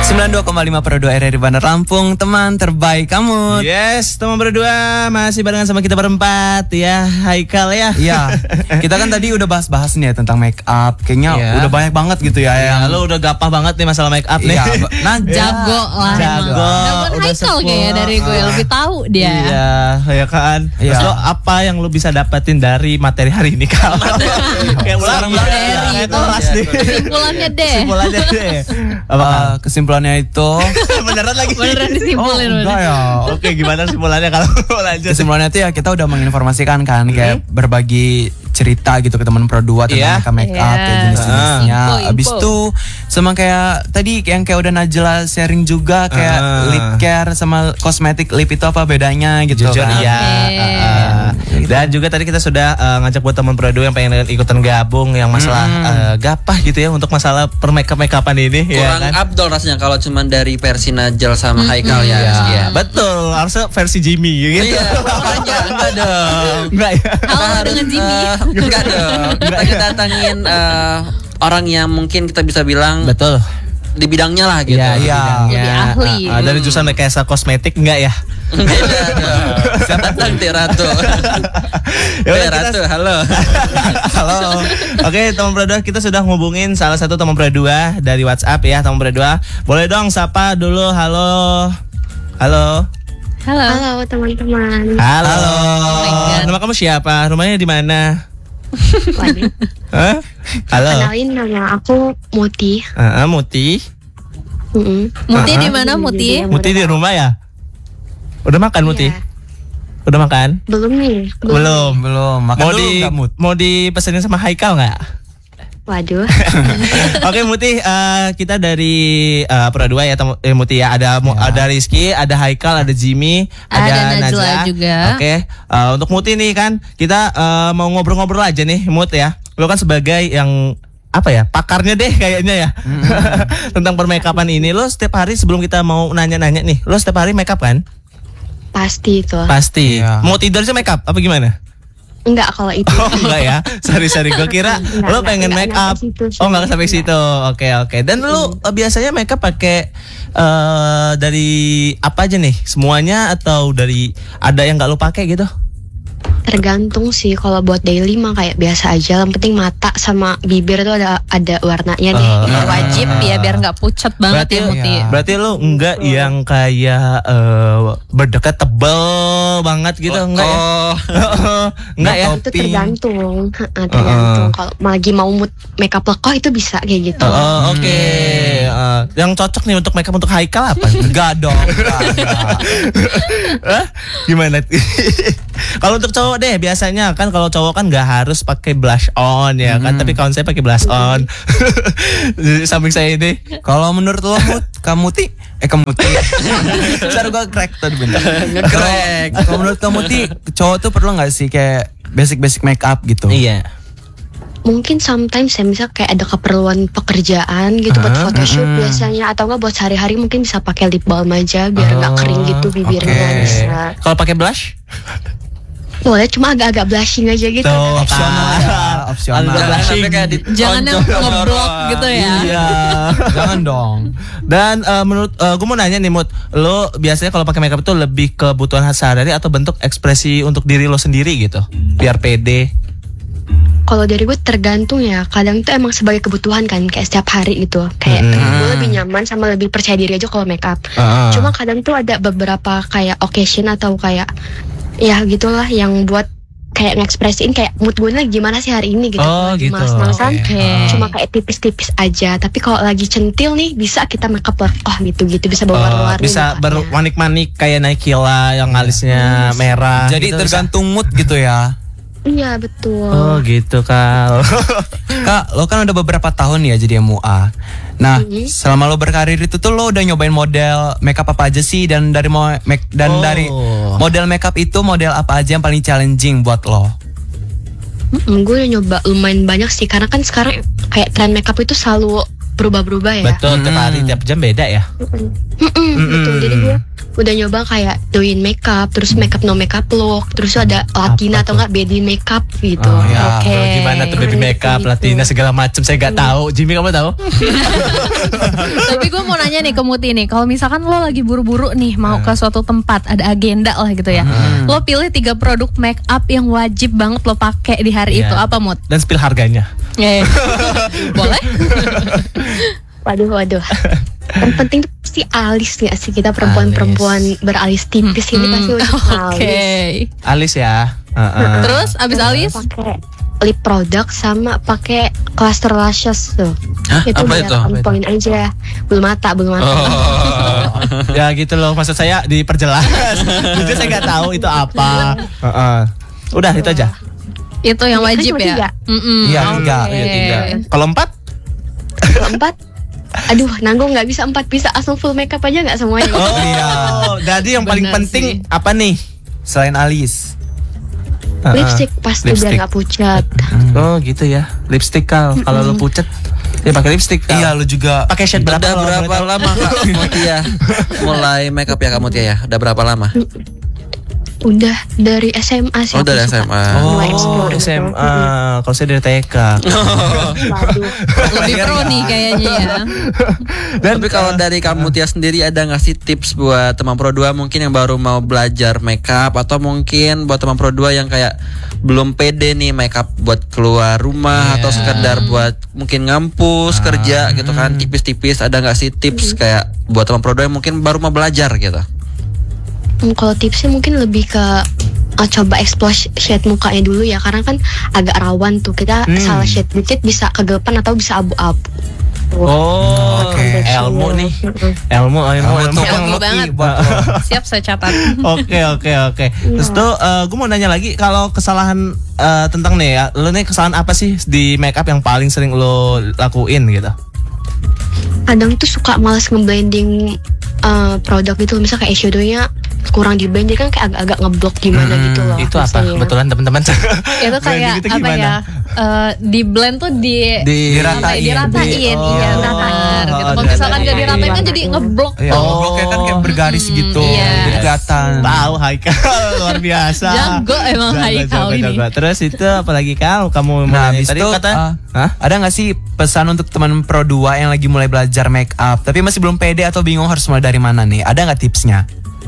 92,5 Pro 2 RRI Bandar Lampung, teman terbaik kamu. Yes, teman berdua masih barengan sama kita berempat ya, Haikal ya. Iya, kita kan tadi udah bahas-bahas nih ya tentang make up. Kayaknya udah banyak banget gitu ya. Ya, lo udah gapah banget nih masalah make up nih. Nah, jago lah. Jago. Udah Haikal kayaknya dari gue lebih tahu dia. Iya, ya kan. Terus lo apa yang lo bisa dapetin dari materi hari ini Kal? Kayak ulang materi itu. Kesimpulannya deh. Apa? Kesimpulannya itu Beneran lagi. Beneran disimpulin. enggak ya. Oke, gimana kesimpulannya kalau lanjut? Kesimpulannya itu ya kita udah menginformasikan kan kayak berbagi cerita gitu ke teman Pro 2 tentang make up kayak jenis-jenisnya. Abis itu sama kayak tadi yang kayak udah Najla sharing juga kayak lip care sama kosmetik lip itu apa bedanya gitu. Jujur kan. iya. Dan juga tadi kita sudah ngajak buat teman Pro 2 yang pengen ikutan gabung yang masalah gapah gitu ya untuk masalah per make-upan ini. Kurang ya kan? abdol rasanya kalau cuman dari versi Najl sama Haikal ya. Iya, betul. Harusnya versi Jimmy gitu. Iya, makanya enggak dong. Enggak ya. Halo dengan Jimmy. Enggak dong. Kita datangin orang yang mungkin kita bisa bilang Betul. di bidangnya lah gitu. Iya, Lebih ahli. Dari jurusan rekayasa kosmetik enggak ya? Beda dong. Siapa datang Ratu? Ratu, halo. Halo. Oke, teman Pro 2, kita sudah ngubungin salah satu teman Pro 2 dari WhatsApp ya, teman Pro 2. Boleh dong sapa dulu. Halo. Halo. Halo teman-teman. Halo. Nama kamu siapa? Rumahnya di mana? Waduh. Hah? Halo. Kenalin, nama aku Muti. Muti. Muti di mana Muti? Muti di rumah ya? Udah makan Muti? Iya. Udah makan? Belum nih. Belum. Makan Mau dulu nggak, Mut? mau dipesenin sama Haikal nggak? Waduh. Oke Muti, kita dari Pro 2 ya Muti ya. Ada Rizky, ada Haikal, ada Jimmy, Ada Najla juga. Oke, untuk Muti nih kan kita mau ngobrol-ngobrol aja nih Mut ya. Lo kan sebagai yang apa ya, pakarnya deh kayaknya ya. Tentang permakeupan ini. Lo setiap hari sebelum kita mau nanya-nanya nih, lo setiap hari makeup kan? Pasti itu. Pasti. Iya. Mau tidur sih makeup apa gimana? Enggak kalau itu. Oh enggak ya, sorry gue kira lo pengen make up. Oh enggak sampai situ. Oke. Dan lo biasanya make up pakai dari apa aja nih? Semuanya atau dari ada yang nggak lo pakai gitu? Tergantung sih, kalau buat daily mah kayak biasa aja. Yang penting mata sama bibir tuh ada warnanya deh. Wajib ya biar nggak pucat banget ya Muti. Berarti lo enggak yang kayak berdekat tebel banget gitu enggak ya? Enggak ya? Itu tergantung. Tergantung. Kalau lagi mau mood makeup lekoh itu bisa kayak gitu. Oke. Yang cocok nih untuk makeup untuk Haikal apa? Enggak dong. Gimana? Kalau untuk cowok deh biasanya kan kalau cowok kan nggak harus pakai blush on ya kan, tapi kawan saya pakai blush on. Samping saya ini. Kalau menurut lo kamu Ti, Bentar gue crack tadi bentar. Kalau menurut kamu Ti, cowok tuh perlu nggak sih kayak basic make up gitu? Iya. Mungkin sometimes ya, misal kayak ada keperluan pekerjaan gitu buat photoshoot biasanya, atau enggak buat sehari-hari mungkin bisa pakai lip balm aja biar nggak kering gitu bibirnya. Bisa. Kalau pakai blush? Boleh, cuma agak-agak blushing aja gitu. Opsional. Jangan yang ngeblok gitu ya. Iya. Jangan dong. Dan menurut gue mau nanya nih Mut, lo biasanya kalau pakai makeup itu lebih kebutuhan sehari-hari atau bentuk ekspresi untuk diri lo sendiri gitu, biar pede? Kalau dari gue tergantung ya. Kadang tuh emang sebagai kebutuhan kan, kayak setiap hari gitu. Kayak gue lebih nyaman sama lebih percaya diri aja kalau make up. Cuma kadang tuh ada beberapa kayak occasion atau kayak ya gitulah yang buat kayak ngekspresiin kayak mood gue lagi gimana sih hari ini gitu. Lagi gitu. males-malesan cuma kayak tipis-tipis aja. Tapi kalau lagi centil nih bisa kita make up gitu bisa bawa warna-warni. Bisa bermanik-manik kayak Naikila yang alisnya merah. Jadi gitu, tergantung mood gitu ya. Iya betul. Oh gitu Kak. Kak, lo kan udah beberapa tahun ya jadi MUA. Nah, selama lo berkarir itu tuh lo udah nyobain model makeup apa aja sih, dan dari dari model makeup itu model apa aja yang paling challenging buat lo? Gue udah nyoba lumayan banyak sih, karena kan sekarang kayak tren makeup itu selalu berubah-berubah ya. Betul, tiap hari tiap jam beda ya. Betul. Jadi gue udah nyoba kayak doing makeup, terus makeup no makeup look, terus ada Latina atau enggak baby makeup gitu. Oke. Gimana tuh baby makeup, Latina segala macam saya nggak tahu. Jimmy kamu tahu? Tapi gue mau nanya nih ke Muti nih, kalau misalkan lo lagi buru-buru nih mau ke suatu tempat, ada agenda lah gitu ya, lo pilih 3 produk make up yang wajib banget lo pakai di hari itu, apa Mut? Dan spill harganya. Boleh? Waduh. Yang penting tuh pasti alis nggak sih, kita perempuan-perempuan beralis tipis ini pasti udah alis. Alis ya. Terus abis alis? Pakai lip product sama pakai cluster lashes tuh. Hah? Itu Apa biar itu? on point aja. Belum mata. Ya gitu loh, maksud saya diperjelas. Jujur saya nggak tahu itu apa. Udah itu aja. Itu yang wajib ya? Iya, enggak. Kalau 4? Kalau 4, aduh nanggung nggak bisa 4, bisa langsung full makeup aja nggak semuanya. Jadi yang paling Bener penting sih. apa nih? Selain alis. Lipstick pasti biar nggak pucat. Oh gitu ya, lipstick Kal. Kalau lu pucet, ya pakai lipstick. Kal. Iya, lu juga Pakai shade berapa? Udah berapa lama Kak Mutia mulai make up ya Kak Mutia ya? Udah berapa lama? Udah dari SMA sih. Oh, aku dari suka. SMA. Mulai explore gitu. SMA. Kalau saya dari TK. Waduh. Lebih pro nih kayaknya ya. Tapi kalau dari Kak Mutia sendiri ada nggak sih tips buat teman Pro 2 mungkin yang baru mau belajar makeup, atau mungkin buat teman Pro 2 yang kayak belum pede nih makeup buat keluar rumah atau sekedar buat mungkin ngampus kerja gitu kan, tipis-tipis, ada nggak sih tips kayak buat teman Pro 2 yang mungkin baru mau belajar gitu? Kalau tipsnya mungkin lebih ke coba explore shade mukanya dulu ya, karena kan agak rawan tuh kita salah shade dikit bisa kegelapan atau bisa abu-abu. Ilmu nih. Ilmu Ilmu banget. Siap saya catat. Oke. Terus tuh gue mau nanya lagi, kalau kesalahan tentang nih ya, lo nih kesalahan apa sih di makeup yang paling sering lo lakuin gitu? Kadang tuh suka malas ngeblending produk gitu, misalnya kayak eyeshadow-nya kurang di blend, jadi kan kayak agak-agak ngeblok gimana gitu loh. Itu apa? biasanya. Kebetulan teman-teman. Itu kayak gitu apa gimana? ya? Di blend tuh diratain. Iya, benar gitu. Kalau misalkan nggak diratain kan jadi ngeblok Iya, tuh. bloknya kan kayak bergaris gitu. Iya. Jadi kelihatan. Tahu Haikal luar biasa. Jago emang Haikal ini. Terus itu apalagi Kal? Kamu mau Nah, habis tadi itu kata ada nggak sih pesan untuk teman Pro 2 yang lagi mulai belajar make up tapi masih belum pede atau bingung harus mulai dari mana nih? Ada nggak tipsnya?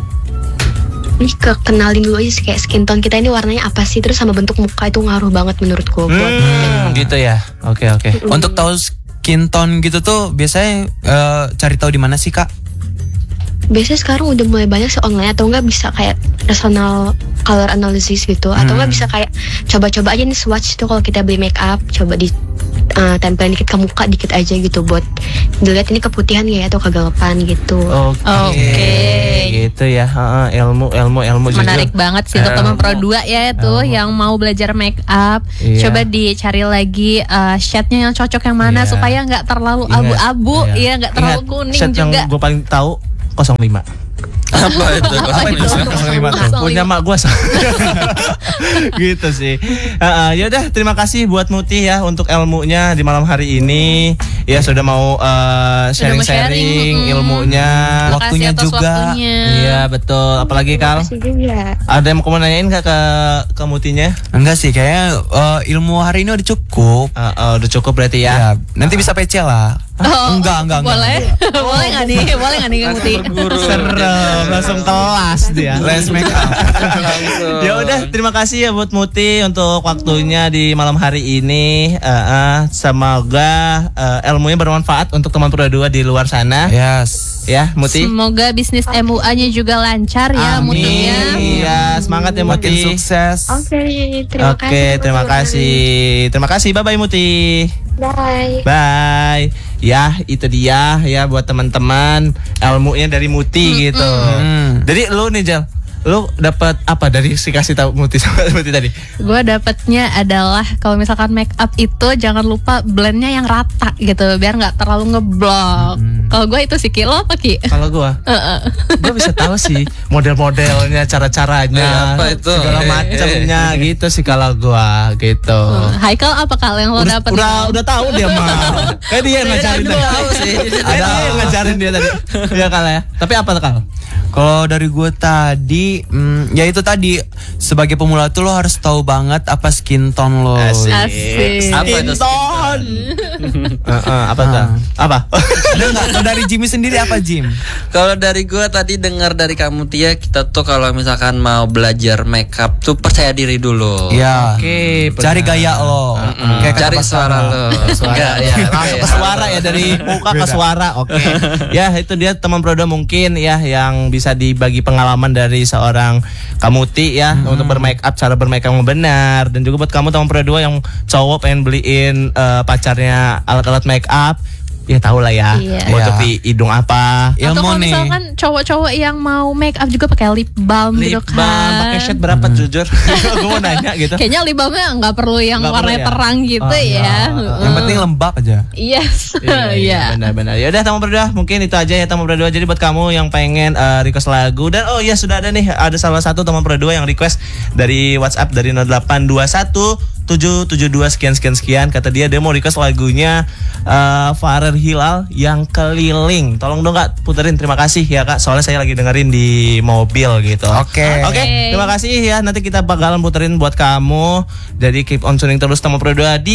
Ini kenalin dulu aja sih, kayak skin tone kita ini warnanya apa sih, terus sama bentuk muka itu ngaruh banget menurutku buat gitu ya. Oke. Untuk tahu skin tone gitu tuh biasanya cari tahu di mana sih, Kak? biasanya sekarang udah mulai banyak sih online, atau enggak bisa kayak personal color analysis gitu, atau enggak bisa kayak coba-coba aja nih swatch tuh kalau kita beli make up, coba di tempelin dikit ke muka dikit aja gitu buat dilihat ini keputihan ya atau kegelapan gitu. Oke. Gitu ya. Ilmu Menarik banget sih untuk teman Pro 2 ya itu yang mau belajar make up. Iya. Coba dicari lagi shade-nya yang cocok yang mana supaya nggak terlalu abu-abu, ya nggak terlalu kuning shade juga. yang gue paling tahu 05. Apa itu? Punya mak gue gitu sih. Ya udah, terima kasih buat Muti ya untuk ilmunya di malam hari ini. Ya sudah mau sharing-sharing ilmunya, waktunya juga. Iya betul. Apalagi Kal, ada yang mau nanyain gak ke Mutinya? Enggak sih, kayaknya ilmu hari ini udah cukup. Udah cukup berarti ya. Nanti bisa PC lah. Enggak. Boleh, boleh nggak nih? Boleh nggak nih Kang Muti? Serem, langsung kelas dia. Les make up. Ya udah, terima kasih ya buat Muti untuk waktunya di malam hari ini. Semoga ilmunya bermanfaat untuk teman Pro 2 di luar sana. Yes. Ya, Muti. Semoga bisnis MUA-nya juga lancar ya, Amin. Mutinya. Iya, semangat ya Makin Muti. sukses. Oke, Terima kasih. Terima kasih. Bye bye Muti. Bye. Bye. Ya, itu dia ya buat teman-teman ilmunya dari Muti gitu. Jadi lu nih Jal, lu dapat apa dari si kasih tahu Muti sama Muti tadi? Gue dapatnya adalah kalau misalkan make up itu jangan lupa blendnya yang rata gitu biar nggak terlalu ngeblok. Kalau gue itu sih Ki, lo apa Ki? Kalau gua bisa tahu sih model-modelnya, cara-caranya, apa itu? segala macamnya gitu sih kalau gua gitu. Haikal apa Kal yang lo dapat? Udah tahu dia mah. Kayak dia yang ngajarin tadi. Tahu sih. Ada yang ngajarin dia tadi. Iya Kal ya. Tapi apa Kal? Kalau dari gue tadi, ya itu tadi sebagai pemula tuh lo harus tahu banget apa skin tone lo. Asik. Apa itu skin tone? Apa tuh? Apa? Ada nggak? Kalau dari Jimmy sendiri apa Jim? Kalau dari gue tadi dengar dari kamu Tia, kita tuh kalau misalkan mau belajar makeup tuh percaya diri dulu. Ya. Oke, Cari gaya lo. Kayak Cari suara lo. Suara ya, langsung ke suara ya, dari muka ke suara. Oke. Ya, itu dia teman Prodo mungkin ya yang bisa dibagi pengalaman dari seorang Kamuti ya untuk bermake up, cara bermake up yang benar, dan juga buat kamu teman Prodo yang cowok pengen beliin pacarnya alat-alat make up. Ya tahu lah ya, mau Iya. di hidung apa. Atau kalau nih. misalkan cowok-cowok yang mau make up juga pakai lip balm gitu Lip balm, pakai kan. shade berapa jujur? Gue mau nanya gitu. Kayaknya lip balmnya nggak perlu yang Nggak warnanya perlu ya? terang gitu ya. Yang penting lembab aja. Yes. Iya, Iya. benar-benar. Ya udah teman berdua, mungkin itu aja ya teman berdua. Jadi buat kamu yang pengen request lagu, dan oh ya sudah ada nih, ada salah satu teman berdua yang request dari WhatsApp dari 0821 772 sekian. Kata dia mau request lagunya Farel Hilal yang Keliling. Tolong dong Kak puterin, terima kasih ya Kak. Soalnya saya lagi dengerin di mobil gitu. Oke. Oke, terima kasih ya. Nanti kita bakalan puterin buat kamu. Jadi keep on tuning terus teman berdua di